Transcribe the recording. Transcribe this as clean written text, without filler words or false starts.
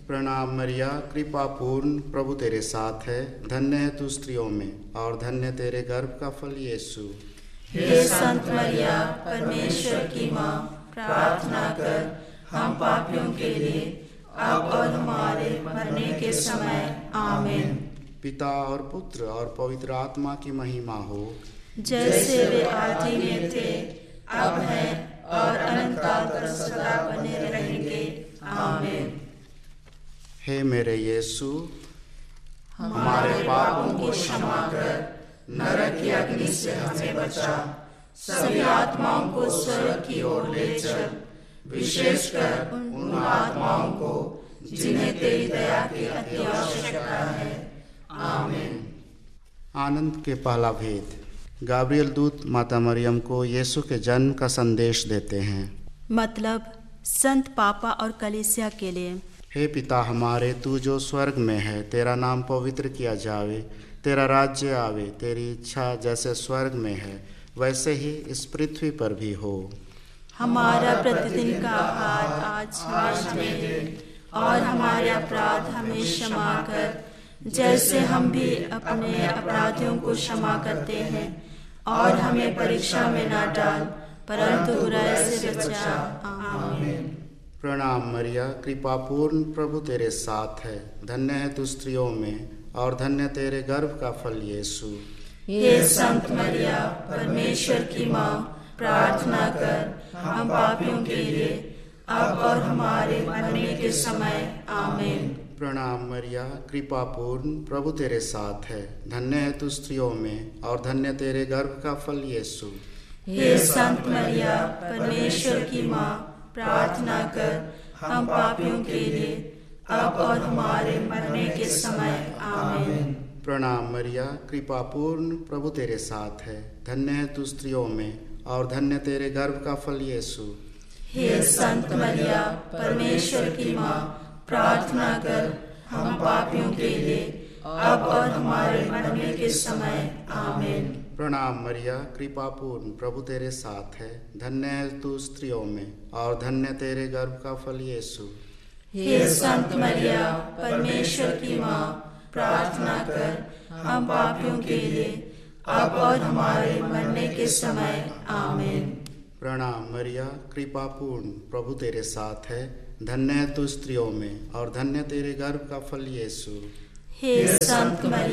प्रणाम मरिया, कृपा पूर्ण, प्रभु तेरे साथ है। धन्य है तू स्त्रियों में और धन्य तेरे गर्भ का फल यीशु। हे संत मरिया, परमेश्वर की माँ, प्रार्थना कर हम पापियों के लिए अब और हमारे मरने के समय। आमीन। पिता और पुत्र और पवित्र आत्मा की महिमा हो, जैसे वे आदि में थे, अब है और अनंत काल तक सदा बने रहेंगे। आमीन। हे मेरे यीशु, हमारे पापों को क्षमा कर नरक की अग्नि से हमें बचा, सभी आत्माओं को स्वर्ग की ओर ले चल, विशेषकर उन आत्माओं को जिन्हें तेरी दया की अति आवश्यकता है। आमीन। आनंद के पहला भेद। गाब्रियल दूत माता मरियम को यीशु के जन्म का संदेश देते हैं। मतलब संत पापा और कलीसिया के लिए। हे पिता हमारे, तू जो स्वर्ग में है, तेरा नाम पवित्र किया जावे, तेरा राज्य आवे, तेरी इच्छा जैसे स्वर्ग में है वैसे ही इस पृथ्वी पर भी हो। हमारा प्रतिदिन का आहार आज हमें दे, और हमारे अपराध हमें क्षमा कर, जैसे हम भी अपने अपराधियों को क्षमा करते हैं, और हमें परीक्षा में न डाल, परंतु बुराई से बचा। आमीन। प्रणाम मरिया, कृपा पूर्ण, प्रभु तेरे साथ है। धन्य है तू स्त्रियों में और धन्य तेरे गर्भ का फल यीशु। हे संत मरिया, परमेश्वर की माँ, प्रार्थना कर हम पापियों के लिए अब और हमारे मरने के समय। आमीन। प्रणाम मरिया, कृपा पूर्ण, प्रभु तेरे साथ है। धन्य है तू स्त्रियों में और धन्य तेरे गर्भ का फल यीशु। हे संत मरिया, परमेश्वर की माँ, प्रार्थना कर हम पापियों के लिए अब और हमारे मरने के समय। आमीन। प्रणाम मरिया, कृपा पूर्ण, प्रभु तेरे साथ है। धन्य है तू स्त्रियों में और धन्य तेरे गर्भ का फल यीशु। हे संत मरिया, परमेश्वर की माँ, प्रार्थना कर हम पापियों के लिए अब और हमारे मरने के समय। आमीन। प्रणाम मरिया, कृपा पूर्ण, प्रभु तेरे साथ है। धन्य है तू स्त्रियों में और धन्य तेरे गर्भ का फल यीशु। हे संत मरिया, परमेश्वर की माँ, प्रार्थना कर हम पापियों के लिए अब और हमारे मरने के समय। आमीन। प्रणाम मरिया, कृपा पूर्ण, प्रभु तेरे साथ है। धन्य है तू स्त्रियों में और धन्य तेरे गर्भ का फल यीशु। हे संत मरिया,